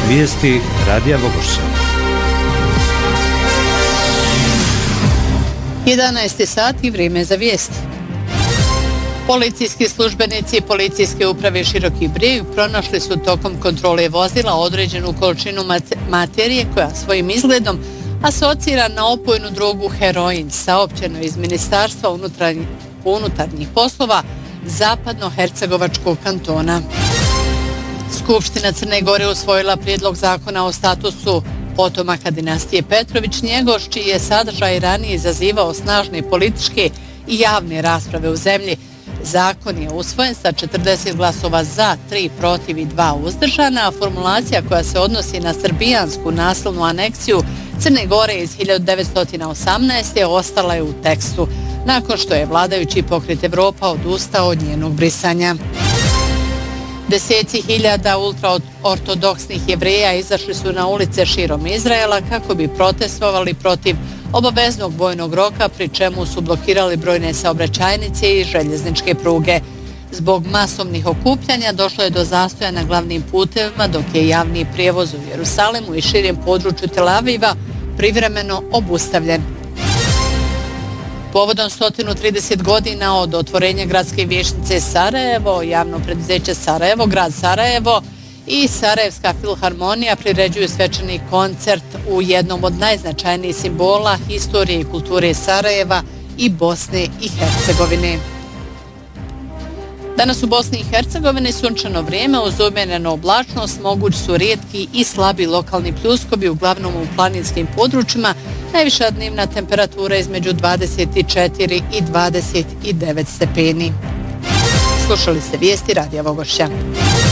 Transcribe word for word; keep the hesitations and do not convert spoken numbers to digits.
Vijesti Radija Vogošća. jedanaest sati, vrijeme za vijesti. Policijski službenici Policijske uprave Široki Brijeg pronašli su tokom kontrole vozila određenu količinu materije koja svojim izgledom asocira na opojnu drogu heroin, saopćeno iz Ministarstva unutarnjih, unutarnjih poslova Zapadno-Hercegovačkog kantona. Skupština Crne Gore usvojila prijedlog zakona o statusu potomaka dinastije Petrović-Njegoš, čiji je sadržaj ranije izazivao snažne političke i javne rasprave u zemlji. Zakon je usvojen sa četrdeset glasova za, tri protiv i dva uzdržana, a formulacija koja se odnosi na srbijansku nasilnu aneksiju Crne Gore iz hiljadu devetsto osamnaeste. ostala je u tekstu, nakon što je vladajući pokret Evropa odustao od njenog brisanja. Deseci hiljada ultraortodoksnih Jevreja izašli su na ulice širom Izraela kako bi protestovali protiv obaveznog vojnog roka, pri čemu su blokirali brojne saobraćajnice i željezničke pruge. Zbog masovnih okupljanja došlo je do zastoja na glavnim putevima, dok je javni prijevoz u Jerusalimu i širem području Tel Aviva privremeno obustavljen. Povodom sto trideset godina od otvorenja gradske vijećnice Sarajevo, javno preduzeće Sarajevo, grad Sarajevo i Sarajevska filharmonija priređuju svečani koncert u jednom od najznačajnijih simbola historije i kulture Sarajeva i Bosne i Hercegovine. Danas u Bosni i Hercegovini sunčano vrijeme uz umjerenu oblačnost, moguć su rijetki i slabi lokalni pljuskovi, uglavnom u planinskim područjima, najviša dnevna temperatura između dvadeset četiri i dvadeset devet stepeni. Slušali ste vijesti Radija Vogošća.